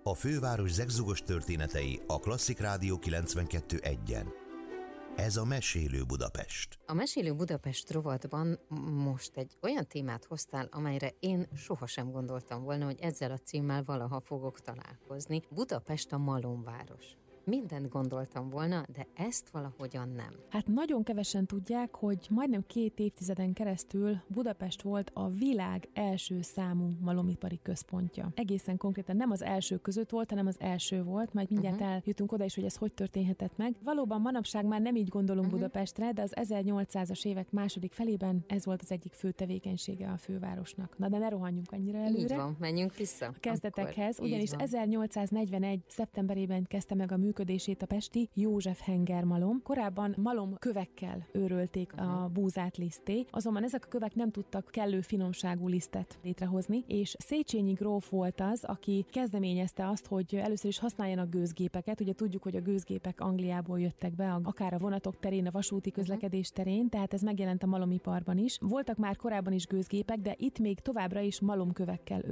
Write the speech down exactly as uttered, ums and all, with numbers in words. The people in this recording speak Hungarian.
A főváros zegzugos történetei a Klasszik Rádió kilencvenkettő egyen. Ez a Mesélő Budapest. A Mesélő Budapest rovatban most egy olyan témát hoztál, amelyre én sohasem gondoltam volna, hogy ezzel a címmel valaha fogok találkozni. Budapest a malomváros. Mindent gondoltam volna, de ezt valahogyan nem. Hát nagyon kevesen tudják, hogy majdnem két évtizeden keresztül Budapest volt a világ első számú malomipari központja. Egészen konkrétan nem az első között volt, hanem az első volt, majd mindjárt uh-huh. eljutunk oda is, hogy ez hogy történhetett meg. Valóban manapság már nem így gondolunk uh-huh. Budapestre, de az ezernyolcszázas évek második felében ez volt az egyik fő tevékenysége a fővárosnak. Na de ne rohanjunk annyira előre. Így van, menjünk vissza. A kezdetekhez, ugyanis ezernyolcszáznegyvenegy szeptemberében kezdte meg a működését a pesti József Henger malom. Korábban malom kövekkel őrölték uh-huh. a búzát liszté, azonban ezek a kövek nem tudtak kellő finomságú lisztet létrehozni, és Széchenyi gróf volt az, aki kezdeményezte azt, hogy először is használjanak gőzgépeket. Ugye tudjuk, hogy a gőzgépek Angliából jöttek be, akár a vonatok terén, a vasúti közlekedés terén, tehát ez megjelent a malomiparban is. Voltak már korábban is gőzgépek, de itt még továbbra is malomkövekkel